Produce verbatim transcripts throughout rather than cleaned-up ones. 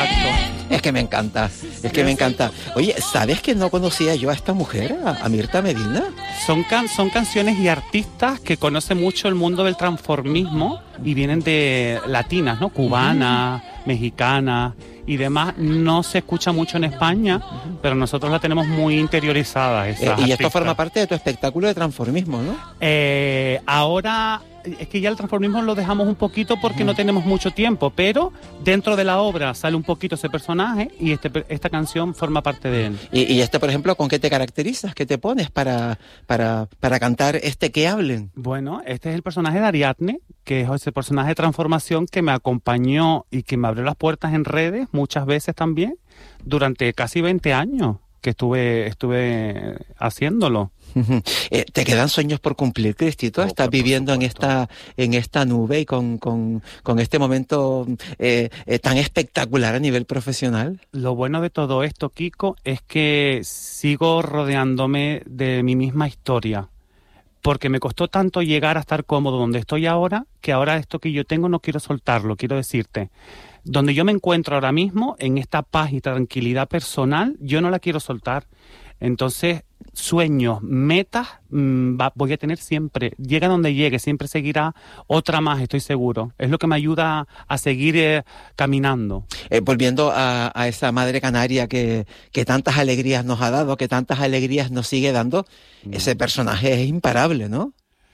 Exacto. Es que me encanta, es que me encanta. Oye, ¿sabes que no conocía yo a esta mujer, a, a Mirta Medina? Son, can, son canciones y artistas que conocen mucho el mundo del transformismo y vienen de latinas, ¿no? Cubanas, uh-huh. mexicanas y demás. No se escucha mucho en España, uh-huh. pero nosotros la tenemos muy interiorizada. Esas eh, y artistas. Esto forma parte de tu espectáculo de transformismo, ¿no? Eh, ahora... Es que ya el transformismo lo dejamos un poquito porque uh-huh. no tenemos mucho tiempo, pero dentro de la obra sale un poquito ese personaje y este, esta canción forma parte de él. Y, y este, por ejemplo, ¿con qué te caracterizas? ¿Qué te pones para, para, para cantar este Que hablen? Bueno, este es el personaje de Ariadne, que es ese personaje de transformación que me acompañó y que me abrió las puertas en redes muchas veces también, durante casi veinte años que estuve, estuve haciéndolo. Uh-huh. Eh, ¿Te quedan sueños por cumplir, Cristito? Oh, ¿Estás viviendo en esta, en esta nube y con, con, con este momento eh, eh, tan espectacular a nivel profesional? Lo bueno de todo esto, Kiko, es que sigo rodeándome de mi misma historia. Porque me costó tanto llegar a estar cómodo donde estoy ahora, que ahora esto que yo tengo no quiero soltarlo, quiero decirte. Donde yo me encuentro ahora mismo, en esta paz y tranquilidad personal, yo no la quiero soltar. Entonces, sueños, metas, mmm, va, voy a tener siempre. Llega donde llegue, siempre seguirá otra más, estoy seguro. Es lo que me ayuda a seguir eh, caminando. Eh, volviendo a, a esa madre canaria que, que tantas alegrías nos ha dado, que tantas alegrías nos sigue dando, mm. ese personaje es imparable, ¿no?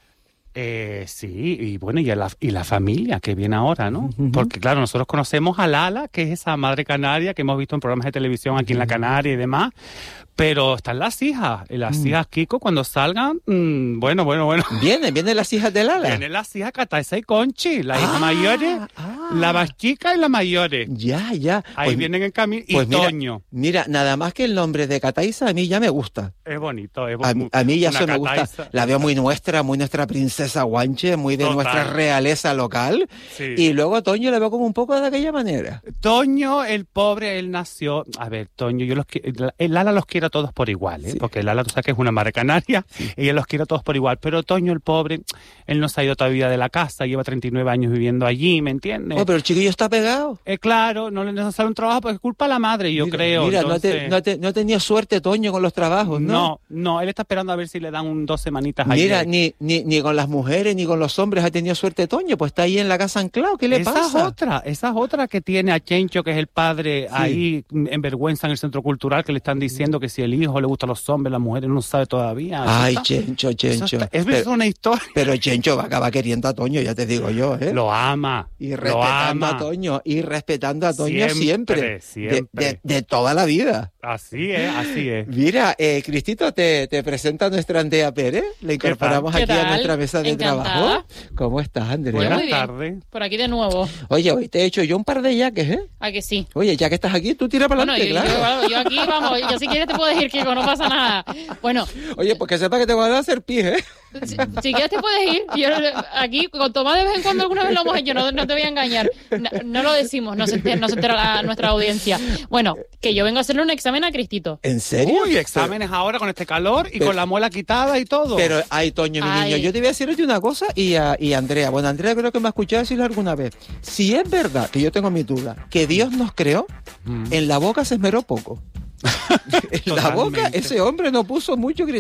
Eh, sí, y bueno, y la, y la familia que viene ahora, ¿no? Uh-huh. Porque claro, nosotros conocemos a Lala, que es esa madre canaria que hemos visto en programas de televisión aquí uh-huh. en la Canaria y demás, pero están las hijas, y las uh-huh. hijas, Kiko, cuando salgan, mmm, bueno, bueno, bueno. ¿Vienen? ¿Vienen las hijas de Lala? Vienen las hijas Cataisa y Conchi, las ah, hijas mayores, ah. la más chica y las mayores. Ya, ya. Ahí pues, vienen en camino, y pues mira, Toño. Mira, nada más que el nombre de Cataisa a mí ya me gusta. Es bonito, es bonito. A, a mí ya eso me gusta. La veo muy nuestra, muy nuestra princesa Guanche, muy de Total. Nuestra realeza local. Sí. Y luego a Toño le veo como un poco de aquella manera. Toño, el pobre, él nació... A ver, Toño, yo los el Lala los quiero a todos por igual, ¿eh? Sí. Porque Lala, tú sabes que es una madre canaria, sí. ella los quiere a todos por igual. Pero Toño, el pobre, él no se ha ido todavía de la casa, lleva treinta y nueve años viviendo allí, ¿me entiendes? Oh, pero el chiquillo está pegado. Eh, claro, no le sale un trabajo porque es culpa de la madre, yo mira, creo. Mira, entonces... no, te, no, te, no tenía suerte Toño con los trabajos, ¿no? No, no, él está esperando a ver si le dan un dos semanitas allí. Mira, ni, ni, ni con las mujeres ni con los hombres ha tenido suerte Toño, pues está ahí en la casa anclado, ¿qué le esa pasa? Esa es otra, esa es otra que tiene a Chencho, que es el padre, sí. ahí en vergüenza en el centro cultural, que le están diciendo que si el hijo le gusta a los hombres, las mujeres no sabe todavía. Ay, está, Chencho, Chencho. Está, es pero, una historia. Pero Chencho va a acabar queriendo a Toño, ya te digo yo, ¿eh? Lo ama. Y respetando a Toño, y respetando a Toño siempre. Siempre, siempre. De, de, de toda la vida. Así es, así es. Mira, eh, Cristito, te, te presenta nuestra Andrea Pérez. Le incorporamos aquí a nuestra mesa de Encantada. trabajo. ¿Cómo estás, Andrea? Bueno, Buenas tardes. Por aquí de nuevo. Oye, hoy te he hecho yo un par de yaques, ¿eh? ¿A que sí? Oye, ya que estás aquí, tú tira para adelante, bueno, yo, claro. Yo, yo aquí, vamos, yo si quieres te puedo decir, Kiko, no pasa nada. Bueno. Oye, pues que sepa que te voy a hacer pis, ¿eh? Si, si quieres te puedes ir. Yo, aquí, con Tomás de vez en cuando alguna vez lo hemos hecho, no, no te voy a engañar. No, no lo decimos, no se entera, no se entera la, nuestra audiencia. Bueno, que yo vengo a hacerle un examen a Cristito. ¿En serio? Uy, exámenes pero, ahora con este calor y pero, con la muela quitada y todo. Pero, ay, Toño, mi ay. niño, yo te voy a decirte una cosa y a, y a Andrea. Bueno, Andrea creo que me ha escuchado decirlo alguna vez. Si es verdad, que yo tengo mi duda, que Dios nos creó, mm. en la boca se esmeró poco. En la boca ese hombre no puso mucho